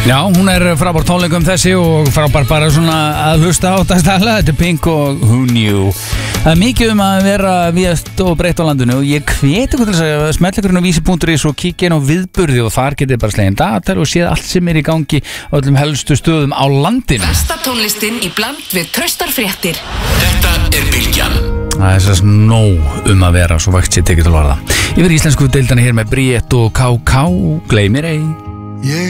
Já, hún frábær tónleikum þessi og frábær bara svona að hlusta á dagstæðlega. Þetta Pink og Who Knew. Það mikið að vera víðast og breytt á landinu og ég hveti ykkur til þess að smetla ykkur inn á vísi.is og kíkja inn á viðburði og þar getið bara slegin dagatal og séð allt sem í gangi á öllum helstu stöðum á landinu. Besta tónlistin í bland við traustar fréttir. Þetta Bylgjan. Það þess nóg að vera svo vægt sér tekið til orða. Yfir íslensku deildana hér með Bríett og KK, gleymir ei.